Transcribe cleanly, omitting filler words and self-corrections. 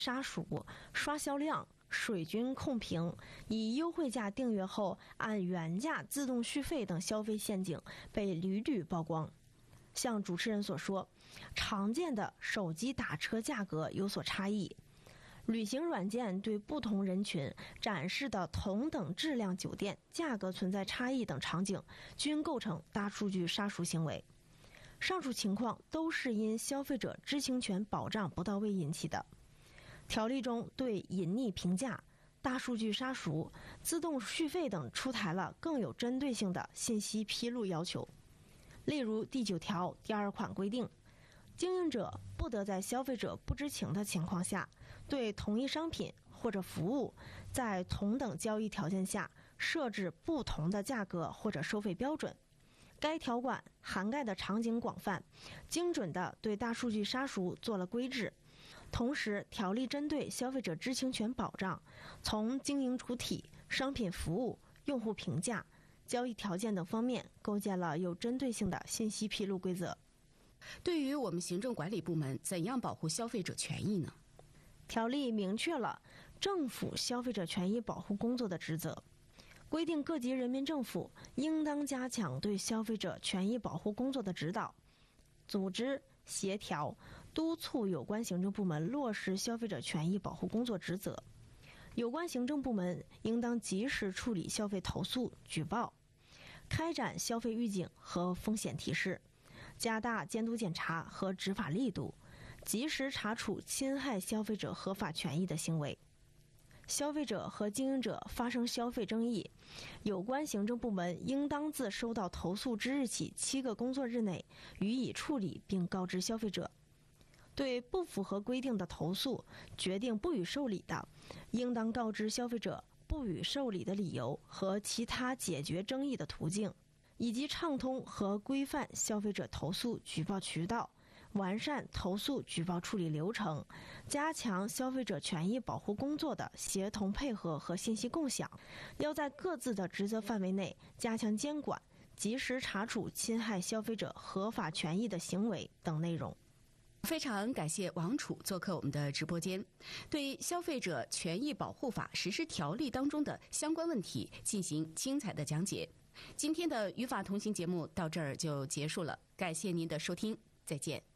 杀熟、刷销量、水军控评，以优惠价订阅后按原价自动续费等消费陷阱被屡屡曝光。像主持人所说，常见的手机打车价格有所差异，旅行软件对不同人群展示的同等质量酒店价格存在差异等场景，均构成大数据杀熟行为。上述情况都是因消费者知情权保障不到位引起的。条例中对隐匿评价、大数据杀熟、自动续费等出台了更有针对性的信息披露要求。例如第9条第2款规定，经营者不得在消费者不知情的情况下，对同一商品或者服务在同等交易条件下设置不同的价格或者收费标准。该条款涵盖的场景广泛，精准地对大数据杀熟做了规制。同时，条例针对消费者知情权保障，从经营主体、商品服务、用户评价、交易条件等方面构建了有针对性的信息披露规则。 对于我们行政管理部门，怎样保护消费者权益呢？ 条例明确了政府消费者权益保护工作的职责，规定各级人民政府应当加强对消费者权益保护工作的指导，组织、协调、督促有关行政部门落实消费者权益保护工作职责。有关行政部门应当及时处理消费投诉、举报，开展消费预警和风险提示，加大监督检查和执法力度，及时查处侵害消费者合法权益的行为。消费者和经营者发生消费争议，有关行政部门应当自收到投诉之日起7个工作日内予以处理并告知消费者。对不符合规定的投诉，决定不予受理的，应当告知消费者不予受理的理由和其他解决争议的途径，以及畅通和规范消费者投诉举报渠道，完善投诉举报处理流程，加强消费者权益保护工作的协同配合和信息共享，要在各自的职责范围内加强监管，及时查处侵害消费者合法权益的行为等内容。 非常感谢王楚做客我们的直播间，对《消费者权益保护法》实施条例当中的相关问题进行精彩的讲解。今天的与法同行节目到这儿就结束了，感谢您的收听，再见。